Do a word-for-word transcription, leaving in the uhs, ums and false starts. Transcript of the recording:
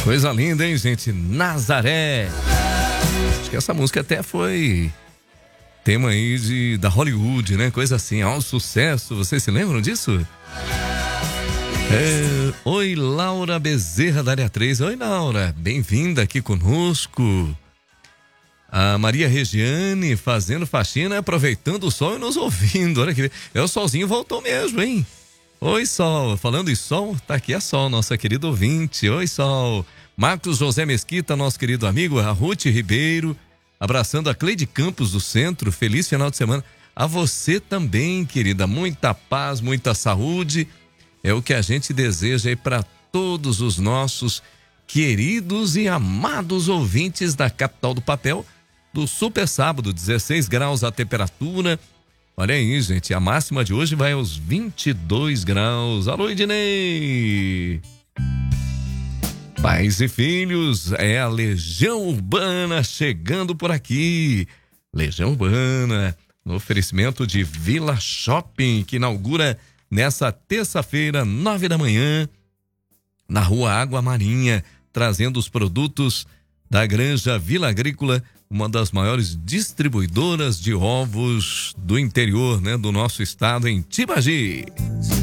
Coisa linda, hein, gente? Nazaré. Acho que essa música até foi tema aí de, da Hollywood, né? Coisa assim, ó, um sucesso. Vocês se lembram disso? É, oi, Laura Bezerra da área três. Oi, Laura. Bem-vinda aqui conosco. A Maria Regiane fazendo faxina, aproveitando o sol e nos ouvindo. Olha que é, o solzinho voltou mesmo, hein? Oi, Sol. Falando em Sol, tá aqui a Sol, nossa querida ouvinte. Oi, Sol. Marcos José Mesquita, nosso querido amigo. A Ruth Ribeiro, abraçando a Cleide Campos do Centro. Feliz final de semana. A você também, querida. Muita paz, muita saúde. É o que a gente deseja aí para todos os nossos queridos e amados ouvintes da capital do papel, do Super Sábado, dezesseis graus a temperatura. Olha aí, gente, a máxima de hoje vai aos vinte e dois graus. Alô, Ednei! Pais e filhos, é a Legião Urbana chegando por aqui. Legião Urbana, no oferecimento de Vila Shopping, que inaugura nessa terça-feira, nove da manhã, na Rua Água Marinha, trazendo os produtos da Granja Vila Agrícola, uma das maiores distribuidoras de ovos do interior, né, do nosso estado, em Tibagi.